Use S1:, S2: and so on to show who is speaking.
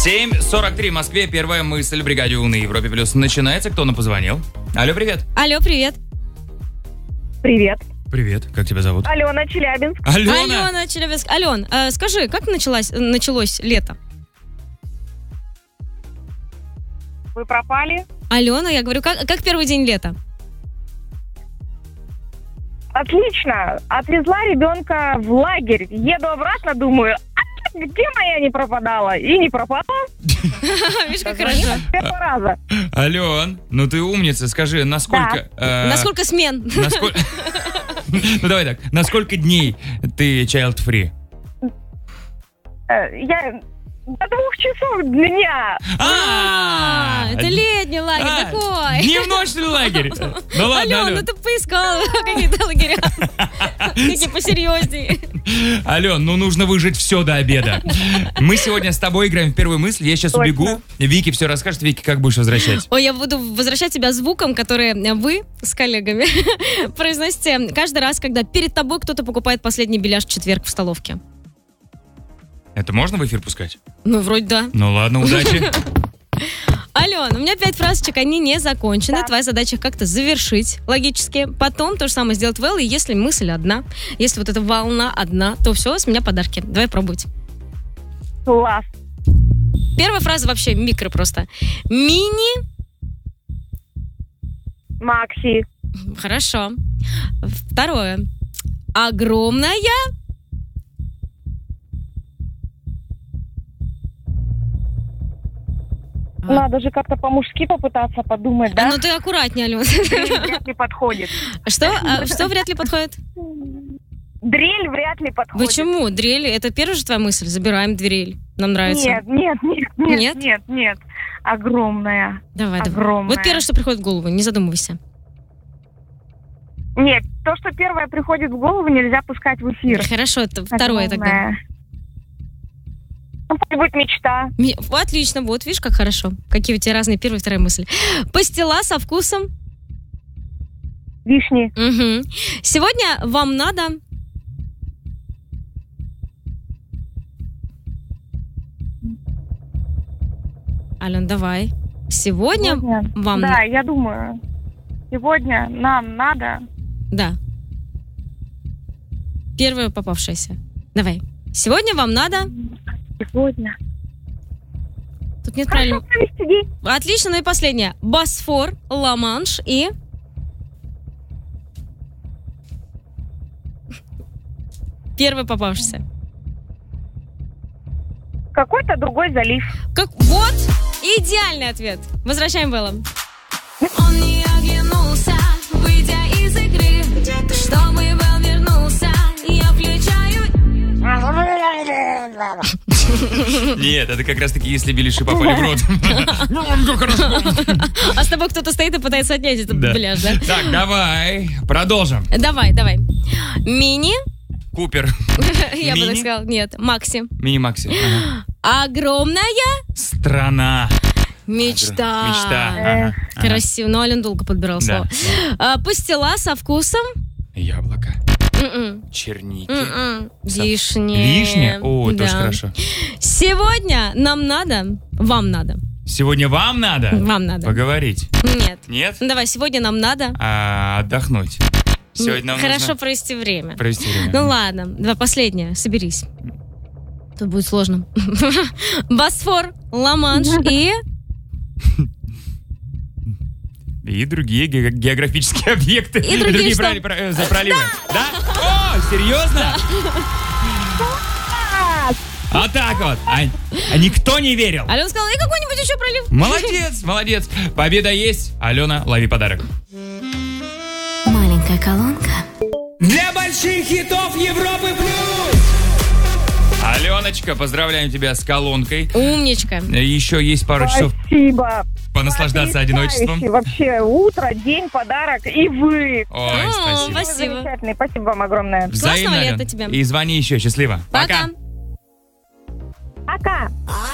S1: 7:43 в Москве. Первая мысль в бригаде У на Европе Плюс начинается. Кто нам позвонил? Алло, привет.
S2: Алло, привет.
S3: Привет.
S1: Привет. Как тебя зовут?
S3: Алена, Челябинск.
S2: Алена, Челябинск. Ален, скажи, как началось лето?
S3: Вы пропали?
S2: Алена, я говорю, как первый день лета?
S3: Отлично. Отвезла ребенка в лагерь. Еду обратно, думаю, где моя не пропадала? И не пропала.
S2: Видишь, как хорошо.
S3: С первого раза.
S1: Ален, ну ты умница. Скажи, насколько...
S2: Насколько смен?
S1: Ну давай так. На сколько дней ты child-free?
S3: Я... До 2 часов дня.
S2: Это летний лагерь такой.
S1: Дневночный лагерь. Ну ладно,
S2: Ален, ну ты поискал какие-то лагеря. Такие посерьезнее.
S1: Ален, ну нужно выжить все до обеда. Мы сегодня с тобой играем в первую мысль. Я сейчас убегу. Вики все расскажет. Вики, как будешь возвращать?
S2: Ой, я буду возвращать тебя звуком, который вы с коллегами произносите каждый раз, когда перед тобой кто-то покупает последний беляш в четверг в столовке.
S1: Это можно в эфир пускать?
S2: Ну, вроде да.
S1: Ну ладно, удачи.
S2: Ален, у меня 5 фразочек, они не закончены.
S3: Да.
S2: Твоя задача их как-то завершить логически. Потом то же самое сделать Вэл. И если мысль одна, если вот эта волна одна, то все, с меня подарки. Давай пробовать.
S3: Класс.
S2: Первая фраза вообще микро просто. Мини.
S3: Макси.
S2: Хорошо. Второе. Огромная.
S3: Надо же как-то по-мужски попытаться подумать, да?
S2: Ну ты аккуратнее, Ален.
S3: Вряд ли подходит.
S2: Что вряд ли подходит?
S3: Дрель вряд ли подходит.
S2: Почему? Дрель, это первая же твоя мысль. Забираем дрель. Нам нравится.
S3: Нет. Огромная.
S2: Давай.
S3: Огромная.
S2: Вот первое, что приходит в голову, не задумывайся.
S3: Нет, то, что первое приходит в голову, нельзя пускать в эфир.
S2: Хорошо, это второе тогда.
S3: Огромная. Ну, пусть будет мечта.
S2: Отлично, вот, видишь, как хорошо. Какие у тебя разные первая и вторая мысли. Пастила со вкусом.
S3: Вишни.
S2: Угу. Сегодня вам надо... Ален, давай. Сегодня вам...
S3: Да, я думаю. Сегодня нам надо...
S2: Да. Первая попавшаяся. Давай. Сегодня вам надо...
S3: Сегодня.
S2: Тут нет правильного...
S3: провести день.
S2: Отлично, ну и последняя. Босфор, Ла-Манш и... Первый попавшийся.
S3: Какой-то другой залив.
S2: Вот, идеальный ответ. Возвращаем Белла.
S4: Он не оглянулся, выйдя из игры. Чтобы Вэл вернулся, я включаю...
S1: Нет, это как раз таки, если беляши попали в рот. Ну, хорошо.
S2: А с тобой кто-то стоит и пытается отнять этот беляш, да?
S1: Так, давай, продолжим.
S2: Давай. Мини.
S1: Купер.
S2: Я бы так сказала. Нет, Макси.
S1: Мини-Макси.
S2: Огромная.
S1: Страна.
S2: Мечта.
S1: Ага.
S2: Красиво. Но Ален долго подбирал слово. Пастила со вкусом.
S1: Яблоко. Черники.
S2: Вишни.
S1: Вишня? О, тоже хорошо.
S2: Сегодня нам надо, вам надо.
S1: Сегодня вам надо?
S2: Вам надо.
S1: Поговорить.
S2: Нет.
S1: Нет?
S2: Ну, давай, сегодня нам надо.
S1: Отдохнуть. Сегодня нам
S2: Хорошо
S1: нужно
S2: провести время.
S1: провести время.
S2: Ну ладно, давай последнее, соберись. Тут будет сложно. Босфор, Ла-Манш и...
S1: И другие географические объекты.
S2: И другие что?
S1: За проливы. Да? О, серьезно? Вот так вот. А никто не верил.
S2: Алена сказала, и какой-нибудь еще пролив.
S1: Молодец. Победа есть. Алена, лови подарок.
S4: Маленькая колонка.
S1: Для больших хитов Европы плюс! Аленочка, поздравляем тебя с колонкой.
S2: Умничка.
S1: Еще есть пару часов
S3: Спасибо.
S1: понаслаждаться одиночеством.
S3: Вообще, утро, день, подарок и вы.
S1: Ой, спасибо.
S2: Спасибо.
S3: Замечательный. Спасибо вам огромное.
S1: Взаимно,
S2: Классного
S1: Ален.
S2: лета тебе.
S1: И звони еще. Счастливо.
S2: Пока.
S3: Пока.